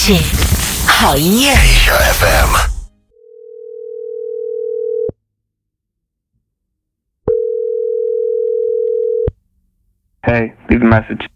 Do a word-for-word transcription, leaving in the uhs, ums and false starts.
气，好音乐。 Asia F M。 Hey, leave a message.